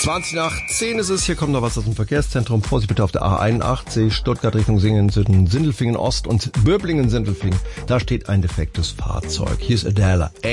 20 nach 10 ist es. Hier kommt noch was aus dem Verkehrszentrum. Vorsicht bitte auf der A81, Stuttgart Richtung Sindelfingen Ost und Böblingen-Sindelfingen. Da steht ein defektes Fahrzeug. Hier ist Adele.